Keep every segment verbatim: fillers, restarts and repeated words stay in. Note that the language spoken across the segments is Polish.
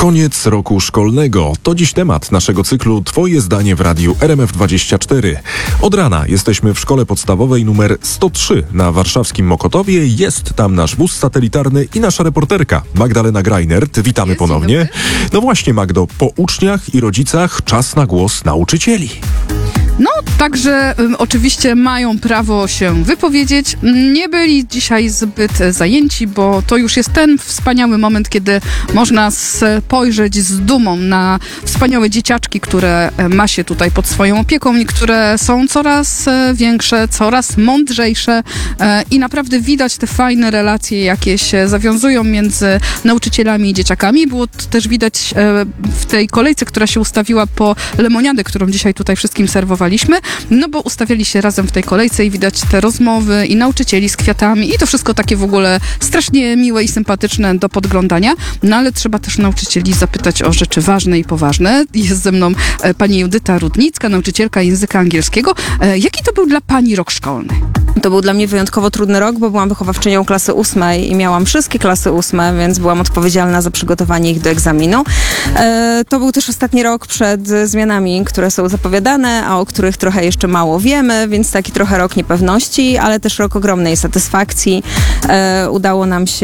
Koniec roku szkolnego. To dziś temat naszego cyklu Twoje zdanie w radiu R M F dwadzieścia cztery. Od rana jesteśmy w szkole podstawowej numer sto trzy na warszawskim Mokotowie. Jest tam nasz wóz satelitarny i nasza reporterka Magdalena Greinert. Witamy Jest, ponownie. No właśnie, Magdo, po uczniach i rodzicach czas na głos nauczycieli. No, także um, oczywiście mają prawo się wypowiedzieć. Nie byli dzisiaj zbyt zajęci, bo to już jest ten wspaniały moment, kiedy można spojrzeć z dumą na wspaniałe dzieciaczki, które ma się tutaj pod swoją opieką i które są coraz większe, coraz mądrzejsze e, i naprawdę widać te fajne relacje, jakie się zawiązują między nauczycielami i dzieciakami. Było to też widać e, w tej kolejce, która się ustawiła po lemoniadę, którą dzisiaj tutaj wszystkim serwowaliśmy. No bo ustawiali się razem w tej kolejce i widać te rozmowy i nauczycieli z kwiatami i to wszystko takie w ogóle strasznie miłe i sympatyczne do podglądania. No ale trzeba też nauczycieli zapytać o rzeczy ważne i poważne. Jest ze mną e, pani Judyta Rudnicka, nauczycielka języka angielskiego. E, jaki to był dla pani rok szkolny? To był dla mnie wyjątkowo trudny rok, bo byłam wychowawczynią klasy ósmej i miałam wszystkie klasy ósme, więc byłam odpowiedzialna za przygotowanie ich do egzaminu. E, to był też ostatni rok przed zmianami, które są zapowiadane, a o których trochę jeszcze mało wiemy, więc taki trochę rok niepewności, ale też rok ogromnej satysfakcji. E, udało nam się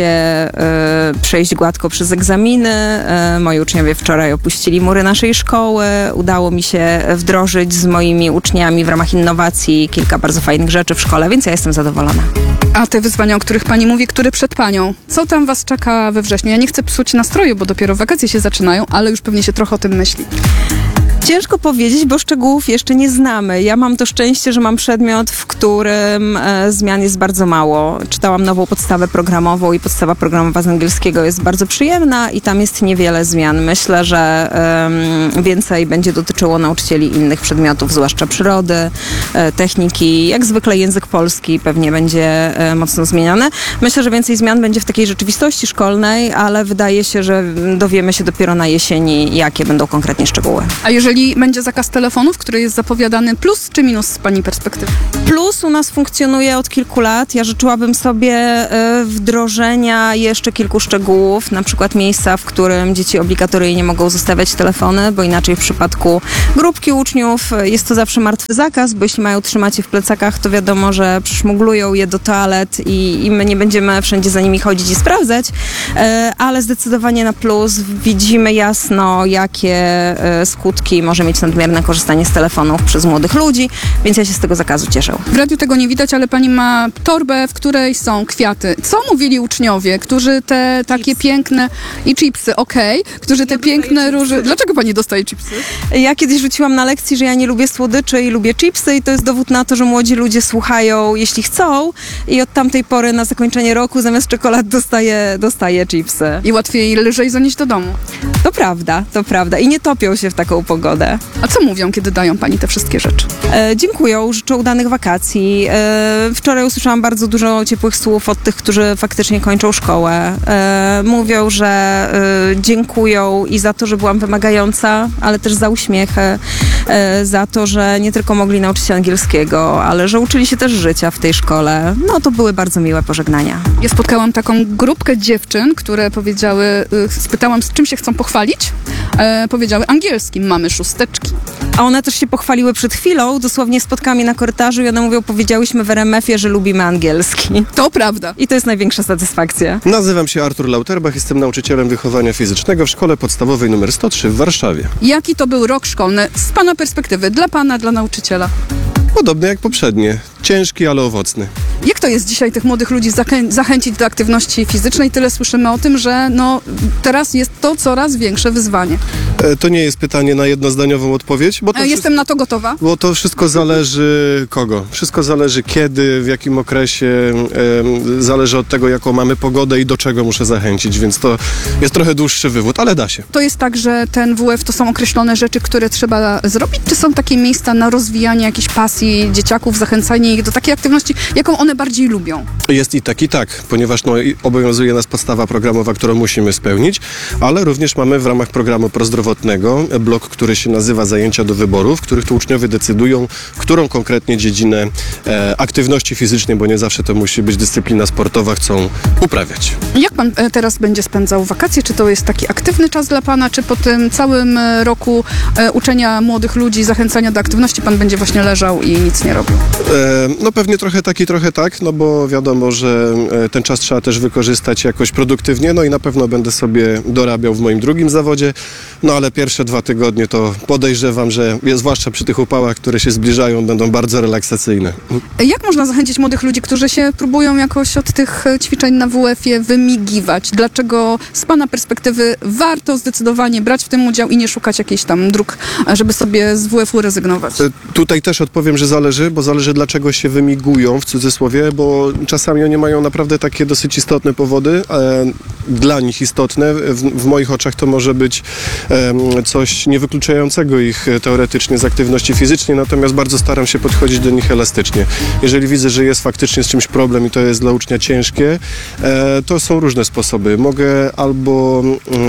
e, przejść gładko przez egzaminy. E, moi uczniowie wczoraj opuścili mury naszej szkoły. Udało mi się wdrożyć z moimi uczniami w ramach innowacji kilka bardzo fajnych rzeczy w szkole, więc ja jestem zadowolona. A te wyzwania, o których pani mówi, które przed panią, co tam was czeka we wrześniu? Ja nie chcę psuć nastroju, bo dopiero wakacje się zaczynają, ale już pewnie się trochę o tym myśli. Ciężko powiedzieć, bo szczegółów jeszcze nie znamy. Ja mam to szczęście, że mam przedmiot, w którym e, zmian jest bardzo mało. Czytałam nową podstawę programową i podstawa programowa z angielskiego jest bardzo przyjemna i tam jest niewiele zmian. Myślę, że e, więcej będzie dotyczyło nauczycieli innych przedmiotów, zwłaszcza przyrody, e, techniki. Jak zwykle język polski pewnie będzie e, mocno zmieniony. Myślę, że więcej zmian będzie w takiej rzeczywistości szkolnej, ale wydaje się, że dowiemy się dopiero na jesieni, jakie będą konkretnie szczegóły. A jeżeli będzie zakaz telefonów, który jest zapowiadany, plus czy minus z pani perspektywy? Plus u nas funkcjonuje od kilku lat. Ja życzyłabym sobie y, wdrożenia jeszcze kilku szczegółów, na przykład miejsca, w którym dzieci obligatoryjnie mogą zostawiać telefony, bo inaczej w przypadku grupki uczniów jest to zawsze martwy zakaz, bo jeśli mają trzymać je w plecakach, to wiadomo, że przyszmuglują je do toalet i, i my nie będziemy wszędzie za nimi chodzić i sprawdzać, y, ale zdecydowanie na plus widzimy jasno, jakie y, skutki może mieć nadmierne korzystanie z telefonów przez młodych ludzi, więc ja się z tego zakazu cieszę. W radiu tego nie widać, ale pani ma torbę, w której są kwiaty. Co mówili uczniowie, którzy te takie chipsy. piękne... I chipsy, okej. Okay, którzy te ja piękne róże... Dlaczego pani dostaje chipsy? Ja kiedyś rzuciłam na lekcji, że ja nie lubię słodyczy i lubię chipsy i to jest dowód na to, że młodzi ludzie słuchają, jeśli chcą, i od tamtej pory na zakończenie roku zamiast czekolad dostaję, dostaję chipsy. I łatwiej lżej zanieść do domu. To prawda, to prawda. I nie topią się w taką pogodę. A co mówią, kiedy dają pani te wszystkie rzeczy? E, dziękują, życzą udanych wakacji. E, wczoraj usłyszałam bardzo dużo ciepłych słów od tych, którzy faktycznie kończą szkołę. E, mówią, że e, dziękują i za to, że byłam wymagająca, ale też za uśmiechy, e, za to, że nie tylko mogli nauczyć się angielskiego, ale że uczyli się też życia w tej szkole. No to były bardzo miłe pożegnania. Ja spotkałam taką grupkę dziewczyn, które powiedziały, y, spytałam, z czym się chcą pochwalić. E, powiedziały angielskim, mamy szósteczki. A one też się pochwaliły przed chwilą, dosłownie spotkała mnie na korytarzu i one mówią, powiedziałyśmy w R M F ie, że lubimy angielski. To prawda. I to jest największa satysfakcja. Nazywam się Artur Lauterbach, jestem nauczycielem wychowania fizycznego w szkole podstawowej numer sto trzy w Warszawie. Jaki to był rok szkolny z pana perspektywy, dla pana, dla nauczyciela? Podobny jak poprzednie. Ciężki, ale owocny. Jak to jest dzisiaj tych młodych ludzi zachę- zachęcić do aktywności fizycznej? Tyle słyszymy o tym, że no, teraz jest to coraz większe wyzwanie. E, to nie jest pytanie na jednozdaniową odpowiedź, bo to E, wszystko, jestem na to gotowa. Bo to wszystko zależy kogo. Wszystko zależy kiedy, w jakim okresie, e, zależy od tego, jaką mamy pogodę i do czego muszę zachęcić, więc to jest trochę dłuższy wywód, ale da się. To jest tak, że ten W F to są określone rzeczy, które trzeba zrobić, czy są takie miejsca na rozwijanie jakichś pasji dzieciaków, zachęcanie ich do takiej aktywności, jaką one bardziej lubią? Jest i tak, i tak, ponieważ no, obowiązuje nas podstawa programowa, którą musimy spełnić, ale również mamy w ramach programu Prozdrowo zdrowotnego, blok, który się nazywa Zajęcia do wyboru, w których to uczniowie decydują, którą konkretnie dziedzinę e, aktywności fizycznej, bo nie zawsze to musi być dyscyplina sportowa, chcą uprawiać. Jak pan e, teraz będzie spędzał wakacje? Czy to jest taki aktywny czas dla pana, czy po tym całym e, roku e, uczenia młodych ludzi, zachęcania do aktywności pan będzie właśnie leżał i nic nie robił? E, no pewnie trochę tak i trochę tak, no bo wiadomo, że e, ten czas trzeba też wykorzystać jakoś produktywnie, no i na pewno będę sobie dorabiał w moim drugim zawodzie, no ale pierwsze dwa tygodnie to podejrzewam, że zwłaszcza przy tych upałach, które się zbliżają, będą bardzo relaksacyjne. Jak można zachęcić młodych ludzi, którzy się próbują jakoś od tych ćwiczeń na W F-ie wymigiwać? Dlaczego z pana perspektywy warto zdecydowanie brać w tym udział i nie szukać jakichś tam dróg, żeby sobie z W F-u rezygnować? E, tutaj też odpowiem, że zależy, bo zależy dlaczego się wymigują w cudzysłowie, bo czasami oni mają naprawdę takie dosyć istotne powody, e, dla nich istotne. W, w moich oczach to może być e, coś niewykluczającego ich teoretycznie z aktywności fizycznej, natomiast bardzo staram się podchodzić do nich elastycznie. Jeżeli widzę, że jest faktycznie z czymś problem i to jest dla ucznia ciężkie, e, to są różne sposoby. Mogę albo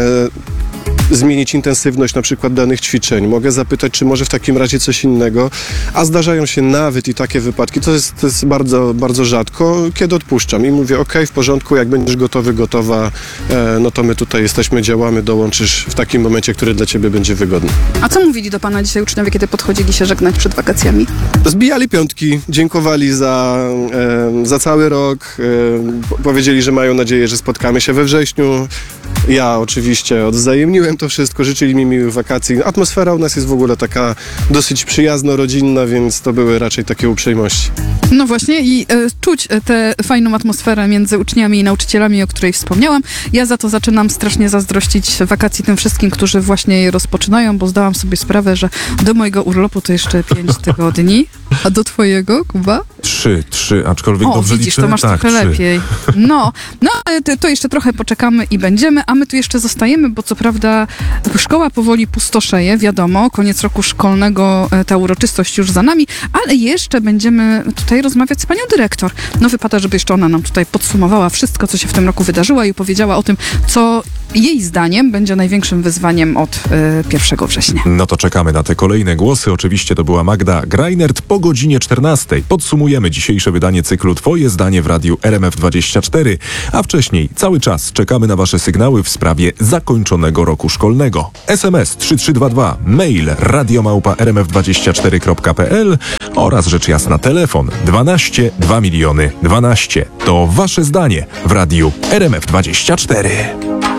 e, zmienić intensywność na przykład danych ćwiczeń. Mogę zapytać, czy może w takim razie coś innego, a zdarzają się nawet i takie wypadki, to jest, to jest bardzo, bardzo rzadko, kiedy odpuszczam i mówię, ok, w porządku, jak będziesz gotowy, gotowa, e, no to my tutaj jesteśmy, działamy, dołączysz w takim momencie, który dla ciebie będzie wygodny. A co mówili do pana dzisiaj uczniowie, kiedy podchodzili się żegnać przed wakacjami? Zbijali piątki, dziękowali za, e, za cały rok, e, powiedzieli, że mają nadzieję, że spotkamy się we wrześniu. Ja oczywiście odwzajemniłem to wszystko, życzyli mi miłych wakacji. Atmosfera u nas jest w ogóle taka dosyć przyjazno-rodzinna, więc to były raczej takie uprzejmości. No właśnie i e, czuć tę fajną atmosferę między uczniami i nauczycielami, o której wspomniałam. Ja za to zaczynam strasznie zazdrościć wakacji tym wszystkim, którzy właśnie je rozpoczynają, bo zdałam sobie sprawę, że do mojego urlopu to jeszcze pięć tygodni. A do twojego, Kuba? Trzy, trzy, aczkolwiek O, dobrze widzisz, liczę? to masz tak, trochę trzy. lepiej. No, no ale to, to jeszcze trochę poczekamy i będziemy, a my tu jeszcze zostajemy, bo co prawda szkoła powoli pustoszeje, wiadomo, koniec roku szkolnego, ta uroczystość już za nami, ale jeszcze będziemy tutaj rozmawiać z panią dyrektor. No wypada, żeby jeszcze ona nam tutaj podsumowała wszystko, co się w tym roku wydarzyło i opowiedziała o tym, co jej zdaniem będzie największym wyzwaniem od y, pierwszego września. No to czekamy na te kolejne głosy. Oczywiście to była Magda Greinert po godzinie czternastej. Podsumujemy dzisiejsze wydanie cyklu Twoje zdanie w radiu R M F dwadzieścia cztery, a wcześniej cały czas czekamy na wasze sygnały w sprawie zakończonego roku szkolnego. S M S trzy trzy dwa dwa, mail radiomałpa r m f dwadzieścia cztery kropka p l oraz rzecz jasna telefon dwanaście dwa miliony dwanaście. To wasze zdanie w radiu R M F dwadzieścia cztery.